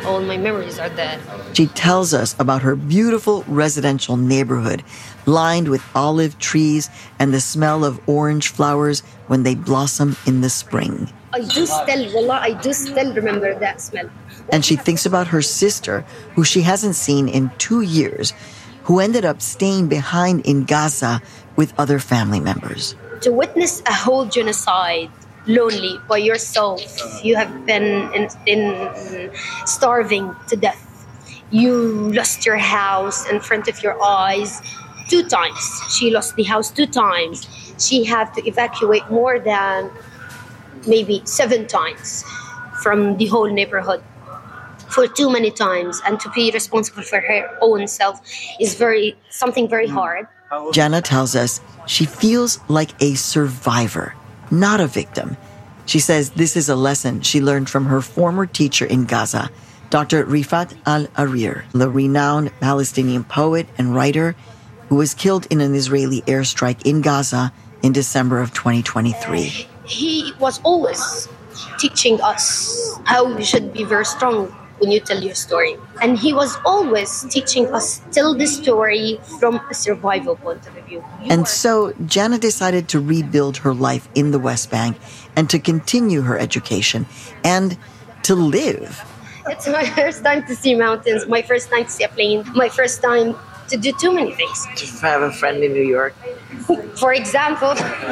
All my memories are there. She tells us about her beautiful residential neighborhood, lined with olive trees and the smell of orange flowers when they blossom in the spring. I do still remember that smell. And she thinks about her sister, who she hasn't seen in 2 years, who ended up staying behind in Gaza with other family members. To witness a whole genocide lonely by yourself, you have been in starving to death. You lost your house in front of your eyes 2 times. She lost the house 2 times. She had to evacuate more than maybe 7 times from the whole neighborhood for too many times, and to be responsible for her own self is something very hard. Jana tells us she feels like a survivor, not a victim. She says this is a lesson she learned from her former teacher in Gaza, Dr. Rifat al-Arir, the renowned Palestinian poet and writer who was killed in an Israeli airstrike in Gaza in December of 2023. He was always teaching us how we should be very strong when you tell your story. And he was always teaching us, tell the story from a survival point of view. And so Jana decided to rebuild her life in the West Bank and to continue her education and to live. It's my first time to see mountains, my first time to see a plane, my first time to do too many things. To have a friend in New York. For example.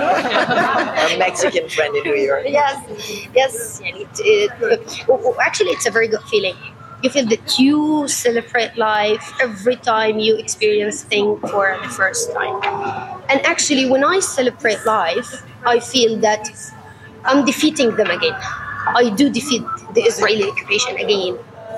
A Mexican friend in New York. Yes. Actually, it's a very good feeling. You feel that you celebrate life every time you experience things for the first time. And actually, when I celebrate life, I feel that I'm defeating them again. I do defeat the Israeli occupation again.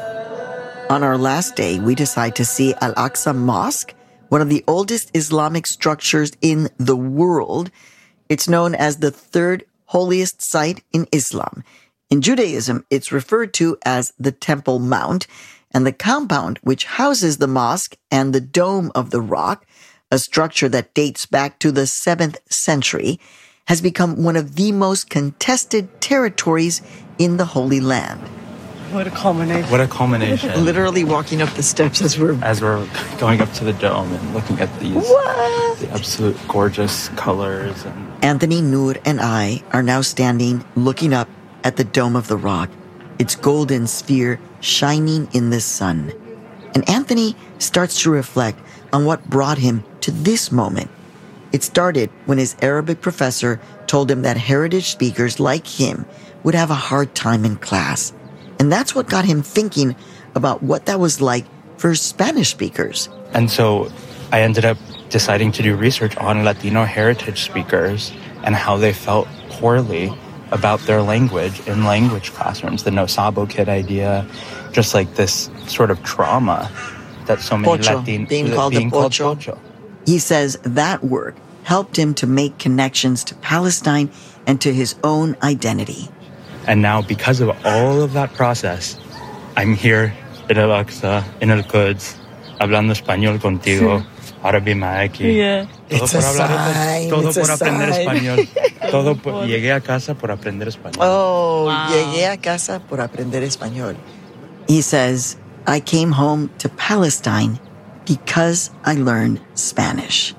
On our last day, we decide to see Al-Aqsa Mosque, one of the oldest Islamic structures in the world. It's known as the 3rd holiest site in Islam. In Judaism, it's referred to as the Temple Mount, and the compound which houses the mosque and the Dome of the Rock, a structure that dates back to the 7th century, has become one of the most contested territories in the Holy Land. What a culmination. Literally walking up the steps as we're going up to the dome and looking at the absolute gorgeous colors. Anthony, Noor, and I are now standing looking up at the Dome of the Rock, its golden sphere shining in the sun. And Anthony starts to reflect on what brought him to this moment. It started when his Arabic professor told him that heritage speakers like him would have a hard time in class. And that's what got him thinking about what that was like for Spanish speakers. And so I ended up deciding to do research on Latino heritage speakers and how they felt poorly about their language in language classrooms. The No Sabo Kid idea, just like this sort of trauma that so many Latinos being called pocho. He says that work helped him to make connections to Palestine and to his own identity. And now, because of all of that process, I'm here in Al-Aqsa, in Al-Quds, hablando español contigo. Ahora mismo aquí. Yeah. Todo por aprender español. Llegué a casa por aprender español. Oh, wow. Llegué a casa por aprender español. He says, I came home to Palestine because I learned Spanish.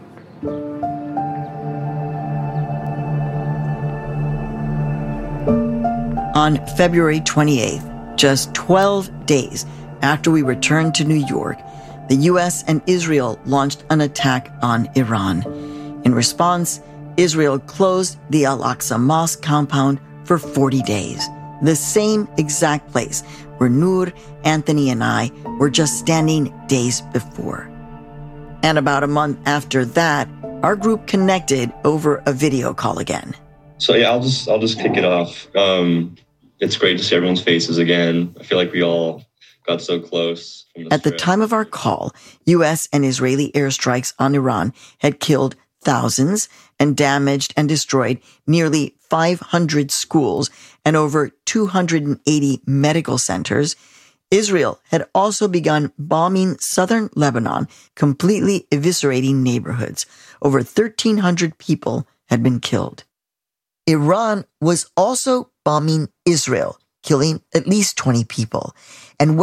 On February 28th, just 12 days after we returned to New York, the U.S. and Israel launched an attack on Iran. In response, Israel closed the Al-Aqsa Mosque compound for 40 days, the same exact place where Noor, Anthony, and I were just standing days before. And about a month after that, our group connected over a video call again. So yeah, I'll just kick it off. It's great to see everyone's faces again. I feel like we all got so close. At the time of our call, U.S. and Israeli airstrikes on Iran had killed thousands and damaged and destroyed nearly 500 schools and over 280 medical centers. Israel had also begun bombing southern Lebanon, completely eviscerating neighborhoods. Over 1,300 people had been killed. Iran was also bombing Israel, killing at least 20 people. And